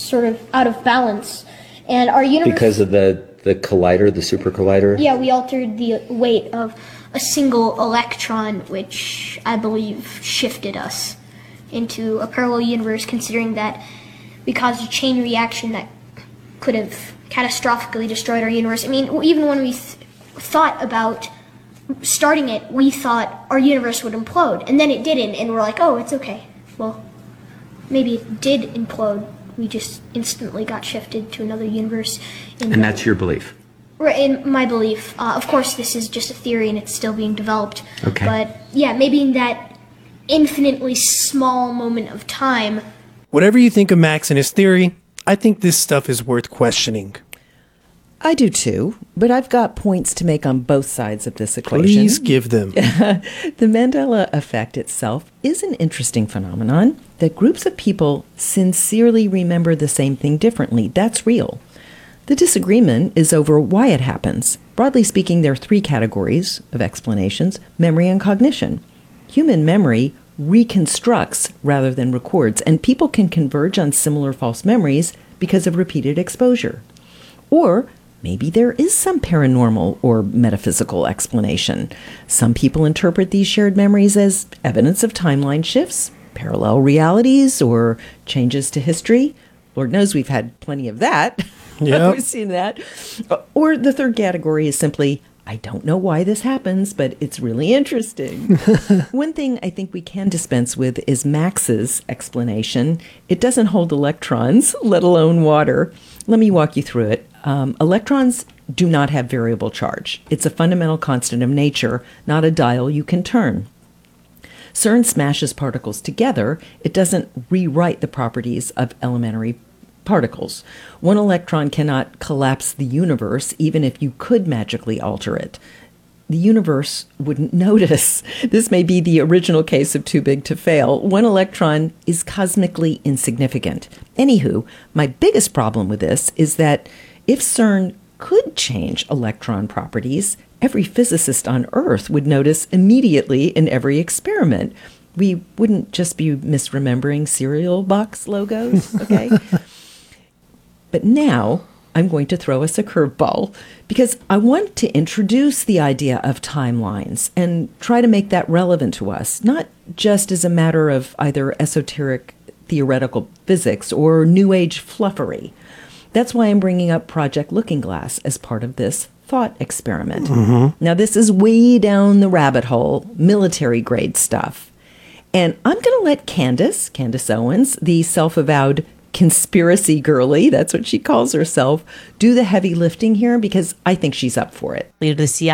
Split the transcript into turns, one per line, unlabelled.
sort of out of balance. And our universe...
Because of the collider, the super collider?
Yeah, we altered the weight of a single electron, which I believe shifted us into a parallel universe, considering that we caused a chain reaction that could have catastrophically destroyed our universe. I mean, even when we thought about starting it, we thought our universe would implode, and then it didn't, and we're like, oh, it's okay. Well, maybe it did implode. We just instantly got shifted to another universe.
And that's your belief?
Right, in my belief. Of course, this is just a theory, and it's still being developed.
Okay.
But, yeah, maybe in that infinitely small moment of time.
Whatever you think of Max and his theory, I think this stuff is worth questioning.
I do too, but I've got points to make on both sides of this equation.
Please give them.
The Mandela effect itself is an interesting phenomenon that groups of people sincerely remember the same thing differently. That's real. The disagreement is over why it happens. Broadly speaking, there are three categories of explanations: memory and cognition. Human memory reconstructs rather than records, and people can converge on similar false memories because of repeated exposure. Or maybe there is some paranormal or metaphysical explanation. Some people interpret these shared memories as evidence of timeline shifts, parallel realities, or changes to history. Lord knows we've had plenty of that.
Yep.
We've seen that. Or the third category is simply, I don't know why this happens, but it's really interesting. One thing I think we can dispense with is Max's explanation. It doesn't hold electrons, let alone water. Let me walk you through it. Electrons do not have variable charge. It's a fundamental constant of nature, not a dial you can turn. CERN smashes particles together. It doesn't rewrite the properties of elementary particles. One electron cannot collapse the universe, even if you could magically alter it. The universe wouldn't notice. This may be the original case of too big to fail. One electron is cosmically insignificant. Anywho, my biggest problem with this is that if CERN could change electron properties, every physicist on Earth would notice immediately in every experiment. We wouldn't just be misremembering cereal box logos, okay? But now I'm going to throw us a curveball because I want to introduce the idea of timelines and try to make that relevant to us, not just as a matter of either esoteric theoretical physics or new age fluffery. That's why I'm bringing up Project Looking Glass as part of this thought experiment. Mm-hmm. Now, this is way down the rabbit hole, military grade stuff. And I'm going to let Candace Owens, the self-avowed conspiracy girly, that's what she calls herself, do the heavy lifting here because I think she's up for it.
Leader of the CIA